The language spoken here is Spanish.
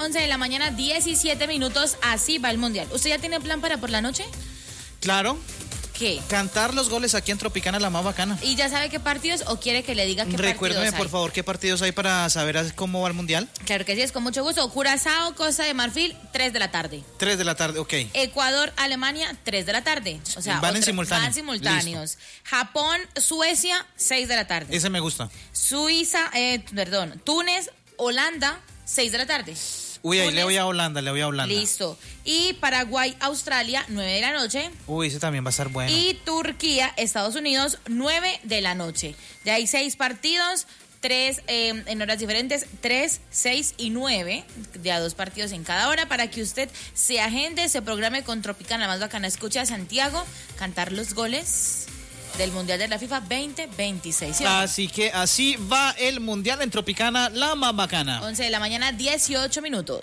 11 de la mañana, 17 minutos. Así va el Mundial. ¿Usted ya tiene plan para por la noche? Claro. ¿Qué? Cantar los goles aquí en Tropicana, la más bacana. ¿Y ya sabe qué partidos o quiere que le diga qué partidos hay? Recuérdeme, por favor, qué partidos hay para saber cómo va el Mundial. Claro que sí, es con mucho gusto. Curazao, Costa de Marfil, 3 de la tarde. 3 de la tarde, ok. Ecuador, Alemania, 3 de la tarde. O sea, van en simultáneo. Van simultáneos. Listo. Japón, Suecia, 6 de la tarde. Ese me gusta. Túnez, Holanda, 6 de la tarde. Uy, ahí le voy a Holanda. Listo. Y Paraguay, Australia, 9 de la noche. Uy, ese también va a estar bueno. Y Turquía, Estados Unidos, 9 de la noche. Ya hay 6 partidos, 3 en horas diferentes, 3, 6 y 9, de a 2 partidos en cada hora, para que usted se agende, se programe con Tropicana, la más bacana. Escuche a Santiago cantar los goles del Mundial de la FIFA 2026. ¿Sí? Así que así va el Mundial en Tropicana, la más bacana. 11 de la mañana, 18 minutos.